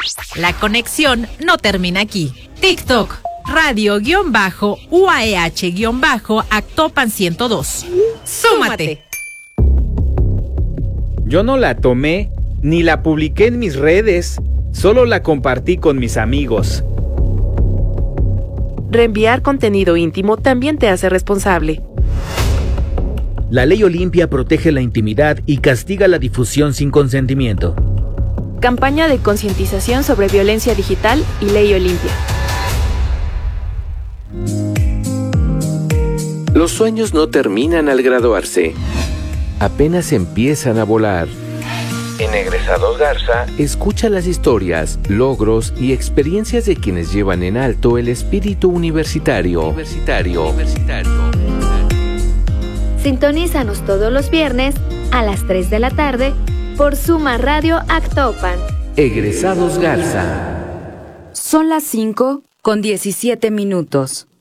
La conexión no termina aquí. TikTok, radio-UAEH-Actopan 102. ¡Súmate! Yo no la tomé, ni la publiqué en mis redes, solo la compartí con mis amigos. Reenviar contenido íntimo también te hace responsable. La ley Olimpia protege la intimidad y castiga la difusión sin consentimiento. Campaña de concientización sobre violencia digital y Ley Olimpia. Los sueños no terminan al graduarse. Apenas empiezan a volar. En Egresados Garza, escucha las historias, logros y experiencias de quienes llevan en alto el espíritu universitario. Sintonízanos todos los viernes a las 3 de la tarde por Suma Radio Actopan. Egresados Garza. Son las 5:17.